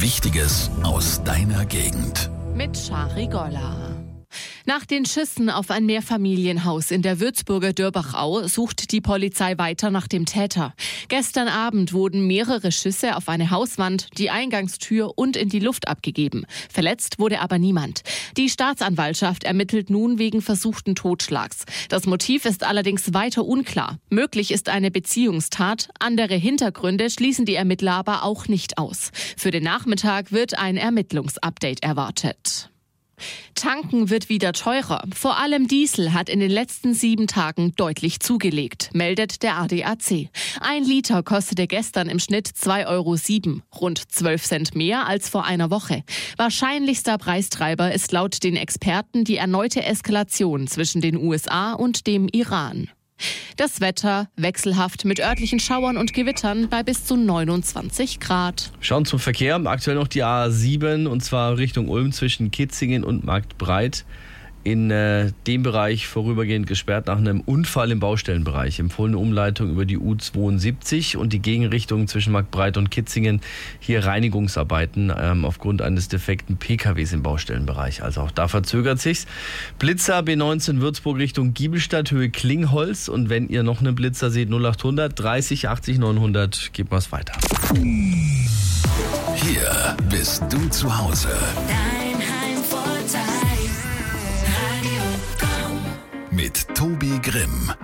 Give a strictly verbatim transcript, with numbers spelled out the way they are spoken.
Wichtiges aus deiner Gegend. Mit Shari Golla. Nach den Schüssen auf ein Mehrfamilienhaus in der Würzburger Dürbachau sucht die Polizei weiter nach dem Täter. Gestern Abend wurden mehrere Schüsse auf eine Hauswand, die Eingangstür und in die Luft abgegeben. Verletzt wurde aber niemand. Die Staatsanwaltschaft ermittelt nun wegen versuchten Totschlags. Das Motiv ist allerdings weiter unklar. Möglich ist eine Beziehungstat. Andere Hintergründe schließen die Ermittler aber auch nicht aus. Für den Nachmittag wird ein Ermittlungsupdate erwartet. Tanken wird wieder teurer. Vor allem Diesel hat in den letzten sieben Tagen deutlich zugelegt, meldet der A D A C. Ein Liter kostete gestern im Schnitt zwei Euro sieben, rund zwölf Cent mehr als vor einer Woche. Wahrscheinlichster Preistreiber ist laut den Experten die erneute Eskalation zwischen den U S A und dem Iran. Das Wetter wechselhaft mit örtlichen Schauern und Gewittern bei bis zu neunundzwanzig Grad. Schauen zum Verkehr. Aktuell noch die A sieben und zwar Richtung Ulm zwischen Kitzingen und Marktbreit. In äh, dem Bereich vorübergehend gesperrt nach einem Unfall im Baustellenbereich. Empfohlene Umleitung über die U zweiundsiebzig und die Gegenrichtung zwischen Marktbreit und Kitzingen. Hier Reinigungsarbeiten ähm, aufgrund eines defekten P K Ws im Baustellenbereich. Also auch da verzögert sich's. Blitzer B neunzehn Würzburg Richtung Giebelstadt, Höhe Klingholz. Und wenn ihr noch einen Blitzer seht, null achthundert dreißig achtzig neunhundert, gebt mal's weiter. Hier bist du zu Hause. Dein Heimvorteil. Mit Tobi Grimm.